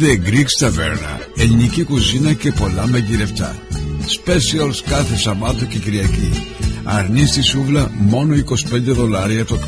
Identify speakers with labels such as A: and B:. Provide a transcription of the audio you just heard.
A: The Greek Taverna, ελληνική κουζίνα και πολλά μαγειρευτά. Specials κάθε Σαββάτο και Κυριακή. Αρνής στη σούβλα μόνο $25 το